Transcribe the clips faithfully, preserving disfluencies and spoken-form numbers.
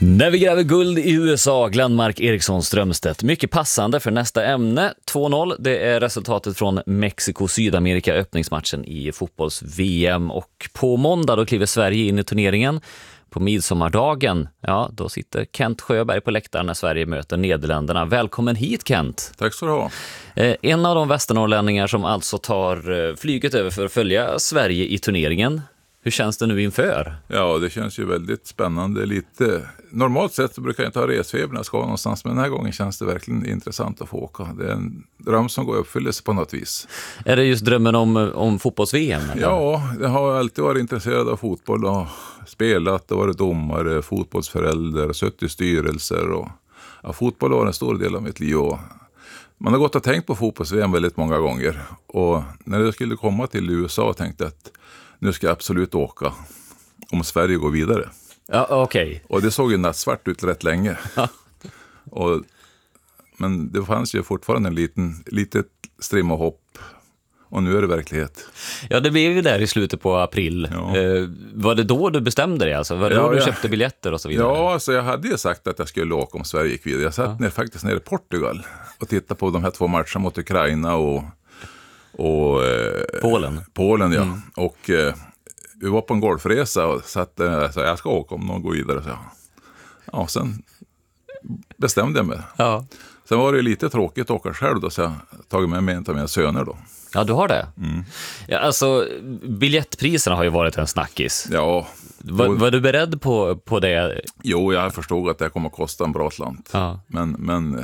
När vi gräver guld i U S A, Glenmark Eriksson Strömstedt. Mycket passande för nästa ämne. två noll, det är resultatet från Mexiko-Sydamerika öppningsmatchen i fotbolls-V M. Och på måndag då kliver Sverige in i turneringen. På midsommardagen, ja, då sitter Kent Sjöberg på läktaren när Sverige möter Nederländerna. Välkommen hit, Kent. Tack så du ha. Eh, en av de västernorrlänningar som alltså tar eh, flyget över för att följa Sverige i turneringen. Hur känns det nu inför? Ja, det känns ju väldigt spännande. Lite. Normalt sett så brukar jag inte ha resfeber när jag ska någonstans, men den här gången känns det verkligen intressant att få åka. Det är en dröm som går i uppfyllelse på något vis. Är det just drömmen om, om fotbolls-V M? Eller? Ja, jag har alltid varit intresserad av fotboll och spelat och varit domare, fotbollsförälder, suttit i styrelser. Och, ja, fotboll var en stor del av mitt liv. Och man har gått och tänkt på fotbolls-V M väldigt många gånger. Och när jag skulle komma till U S A tänkte jag att nu ska jag absolut åka om Sverige går vidare. Ja, okej. Okay. Och det såg ju nattsvart ut rätt länge. Ja. Och, men det fanns ju fortfarande en liten, litet strimma hopp. Och nu är det verklighet. Ja, det blev ju där i slutet på april. Ja. Eh, var det då du bestämde dig? Alltså? Var det ja, då du ja. köpte biljetter och så vidare? Ja, alltså jag hade ju sagt att jag skulle åka om Sverige gick vidare. Jag satt ja. ner, faktiskt nere i Portugal och tittade på de här två matcherna mot Ukraina och, och eh, Polen. Polen, ja. Mm. Och eh, vi var på en golfresa och satt där och sa jag ska åka om någon går vidare. Så ja, sen bestämde jag mig. Ja. Sen var det lite tråkigt att åka själv då, så jag tagit med mig en av mina söner då. Ja, du har det? Mm. Ja, alltså, biljettpriserna har ju varit en snackis. Ja. Var, var du beredd på, på det? Jo, jag förstod att det kommer att kosta en bra slant. Ja. Men, men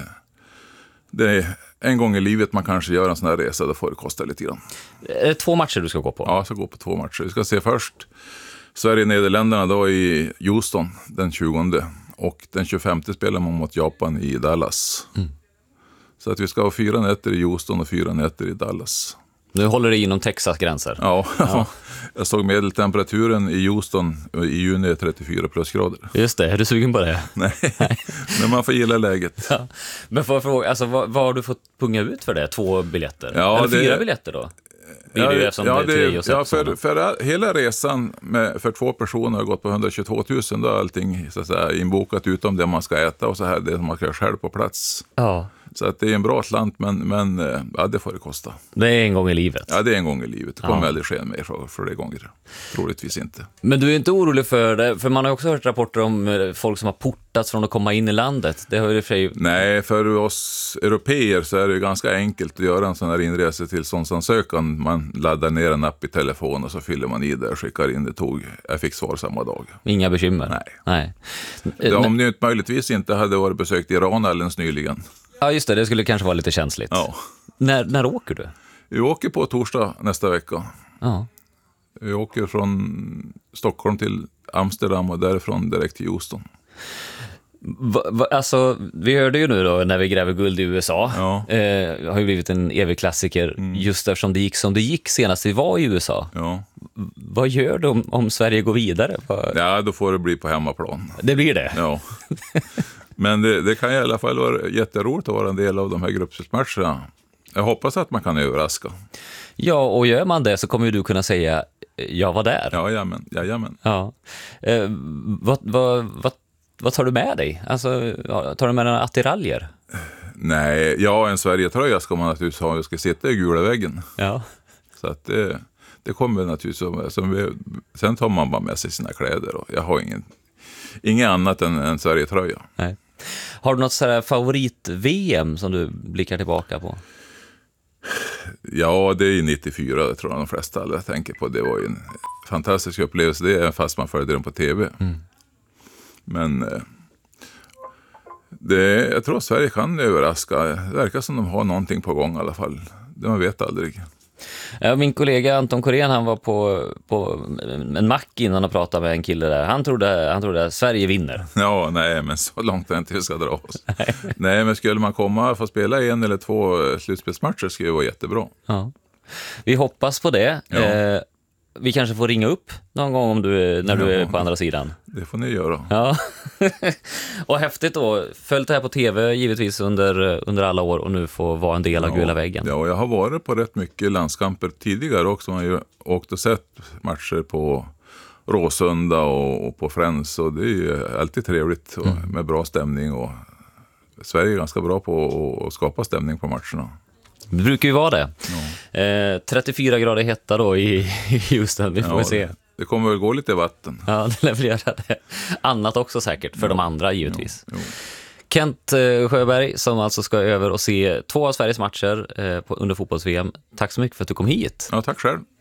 det är en gång i livet man kanske gör en sån här resa, då får det kosta lite grann. Är det två matcher du ska gå på? Ja, jag ska gå på två matcher. Vi ska se först Sverige-Nederländerna då i Houston den tjugonde. Och den tjugofemte spelar man mot Japan i Dallas. Mm. Så att vi ska ha fyra nätter i Houston och fyra nätter i Dallas. Nu håller det inom Texas gränser. Ja, ja. Jag såg medeltemperaturen i Houston i juni trettiofyra plusgrader. Just det, är du sugen på det? Nej, men man får gilla läget. Ja. Men får jag fråga, alltså, vad, vad har du fått punga ut för det? Två biljetter? Ja, eller fyra det... biljetter då? Ja, det ja, det, ja för, för hela resan med, för två personer har gått på hundratjugotvå tusen. Då är allting så att säga, inbokat utom det man ska äta och så här, det som man ska själv på plats. Ja. Så att det är en bra slant, men, men ja, det får det kosta. Det är en gång i livet. Ja, det är en gång i livet. Det kommer ja. aldrig ske mer för, för det gånger. Troligtvis inte. Men du är inte orolig för det? För man har också hört rapporter om folk som har portats från att komma in i landet. Det har ju för sig... Nej, för oss europeer så är det ganska enkelt att göra en sån här inresetillståndsansökan. Man laddar ner en app i telefon och så fyller man i det och skickar in. Det tog, jag fick svar samma dag. Inga bekymmer? Nej. Nej. Ja, om ni möjligtvis inte hade varit besökt Iran alldeles nyligen. Ja, just det. Det skulle kanske vara lite känsligt. Ja. När, när åker du? Vi åker på torsdag nästa vecka. Ja. Vi åker från Stockholm till Amsterdam och därifrån direkt till Houston. Va, va, alltså, vi hörde ju nu då när vi gräver guld i U S A. Ja. Eh, har ju blivit en evig klassiker mm. just eftersom det gick som det gick senast vi var i U S A. Ja. Vad gör du om, om Sverige går vidare? Vad... Ja, då får det bli på hemmaplan. Det blir det? Ja. Men det, det kan i alla fall vara jätteroligt att vara en del av de här gruppspelsmatcherna. Jag hoppas att man kan överraska. Ja, och gör man det så kommer ju du kunna säga jag var där. Ja, jamen, ja, jamen. Ja. Eh, vad, vad, vad, vad tar du med dig? Alltså, tar du med några attiraljer? Nej, ja, en Sverige-tröja ska man naturligtvis ha. Jag ska sitta i gula väggen. Ja. Så att det, det kommer naturligtvis som, som vi, sen tar man bara med sig sina kläder. Och jag har ingen, inget annat än en Sverige-tröja. Nej. Har du något så här favorit-V M som du blickar tillbaka på? Ja, det är nittiofyra, det tror jag de flesta alla tänker på. Det var ju en fantastisk upplevelse, det är fast man följde den på tv. Mm. Men det, jag tror att Sverige kan överraska. Det verkar som de har någonting på gång i alla fall. Det man vet aldrig. Ja, min kollega Anton Korén, han var på, på en mack innan och pratade med en kille där. Han trodde, han trodde att Sverige vinner. Ja, nej, men så långt är inte vi ska dra oss. Nej. nej, men skulle man komma och få spela en eller två slutspelsmatcher skulle det vara jättebra. Ja. Vi hoppas på det. Ja. Eh, vi kanske får ringa upp någon gång om du, när du ja, är på andra sidan. Det får ni göra. Ja. Och häftigt då. Följt det här på tv givetvis under, under alla år och nu får vara en del av ja, gula väggen. Ja, och jag har varit på rätt mycket landskamper tidigare också. Man har ju åkt och sett matcher på Råsunda och, och på Friends, och det är ju alltid trevligt och, Mm. med bra stämning, och Sverige är ganska bra på att, att skapa stämning på matcherna. Det brukar ju vara det. Ja. Eh, trettiofyra grader hetta då i, i Houston, vi får Ja, väl se. det, det kommer väl gå lite vatten. Ja, det levererar det. Annat också säkert, för Ja. de andra givetvis. Jo, jo. Kent eh, Sjöberg, som alltså ska över och se två av Sveriges matcher eh, på, under fotbolls-V M. Tack så mycket för att du kom hit. Ja, tack själv.